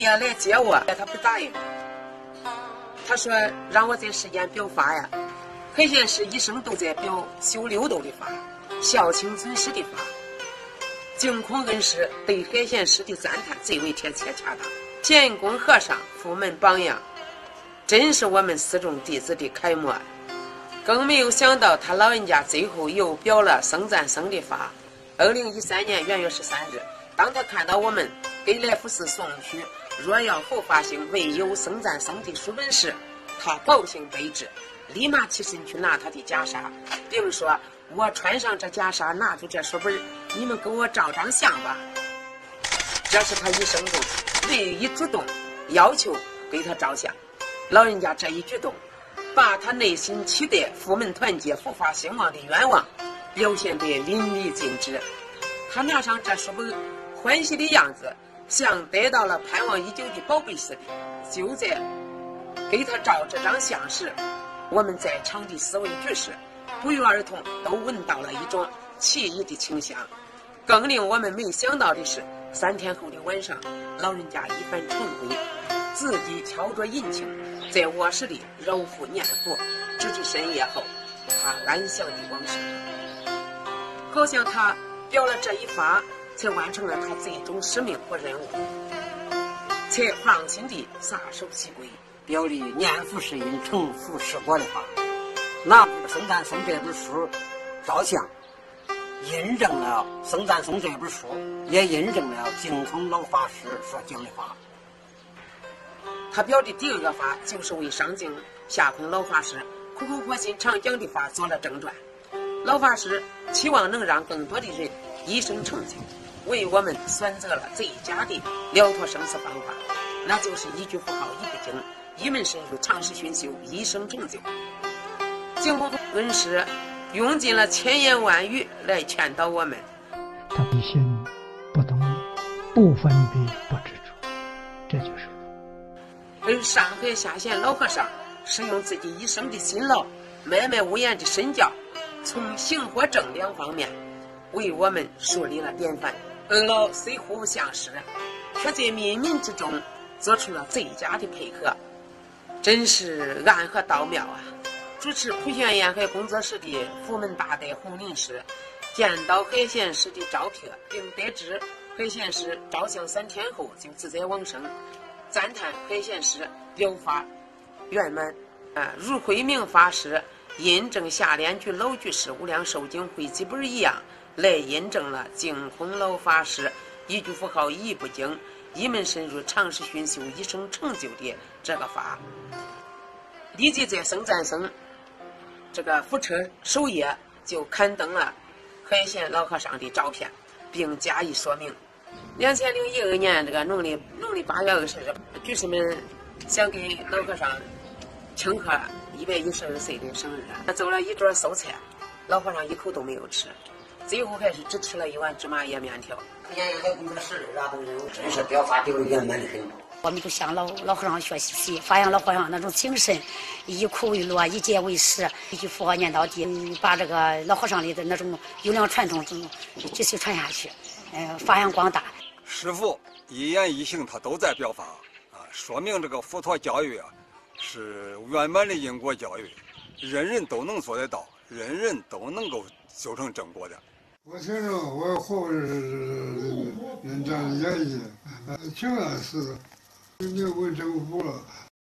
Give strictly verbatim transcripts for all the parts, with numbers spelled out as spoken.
爷来接我，他不答应。他说让我在世间表法呀。海县市一生都在表修六道的法，孝亲尊师的法。净空恩师对海县市的赞叹最为贴切恰当。建功和尚府门榜样，真是我们四众弟子的楷模。更没有想到他老人家最后又表了僧赞僧的法。二零一三年元月十三日，当他看到我们给来福寺送去若要佛法兴唯有僧赞僧的书本时，他高兴悲之，立马起身去拿他的袈裟，并说：“我穿上这袈裟，拿出这书本，你们给我照张相吧。”这是他一生中唯一主动要求给他照相。老人家这一举动，把他内心期待佛门团结、佛法兴旺的愿望表现得淋漓尽致。他拿上这书本，欢喜的样子像得到了盼望已久的宝贝似的。就在给他照这张相时，我们在场的四位居士不约而同都闻到了一种奇异的清香。更令我们没想到的是，三天后的晚上，老人家一番晨归，自己敲着银磬，在卧室里揉腹念佛，直至深夜后，他安详地往生。好像他表了这一法，才完成了他最终使命和任务，才放心地撒手西归。 表里念佛是因，成佛是果的法。拿僧赞僧这本书照相，印证了僧赞僧这本书，也印证了净空老法师所讲的法。 他表的第二个法，就是为上净下空老法师苦口婆心常讲的法做了正传。老法师期望能让更多的人一生成就，为我们选择了最佳的了脱生死方法，那就是一句佛号一不经，一门深入，长时熏修，一生成就。净空恩师用尽了千言万语来劝导我们。 他不信不懂，不分别不执着，这就是而上海下县老和尚是用自己一生的辛劳，脉脉无言的身教，从行和正两方面为我们树立了典范。二老虽互不相识，却在冥冥之中做出了最佳的配合，真是暗合道妙啊！主持普贤沿海工作室的佛门大德洪林师见到海县市的照片，并得知海县市照相三天后就自在往生，赞叹海县市表法圆满。啊，如慧明法师印证下联居老居士无量寿经汇集本一样，来印证了净空老法师一句佛号一不经，一门深入，长时熏修，一生成就的这个法。立即在僧赞僧这个福车首页就刊登了海县老和尚的照片，并加以说明。两千零一二年这个农历农历八月二十日，居士们想给老和尚庆贺一百一十二岁的生日，他做了一桌素菜，老和尚一口都没有吃，最后还是只吃了一碗芝麻叶面条。 沿海工作室啊，都是真是表法表圆满的很多。 我们就向老老和尚学习，发扬老和尚那种精神，以苦为乐，以戒为师，一句佛号念到底，把这个老和尚里的那种优良传统继续传下去，呃，发扬光大。 师父一言一行他都在表法啊，说明这个佛陀教育啊是圆满的因果教育，人人都能做得到，人人都能够修成正果的。 我听着我活着是人家的原因，情安寺你问政府了，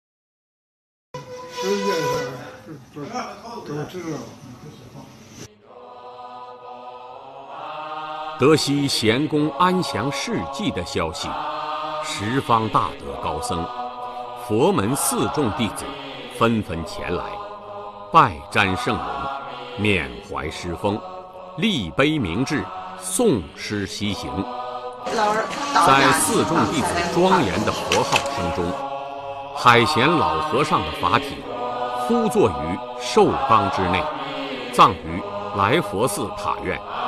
世界上都都知道。 得悉贤公安详事迹的消息，十方大德高僧、佛门四众弟子纷纷前来，拜瞻圣容，缅怀师风，立碑铭志，诵诗西行。在四众弟子庄严的佛号声中，海贤老和尚的法体敷坐于寿缸之内，葬于来佛寺塔院。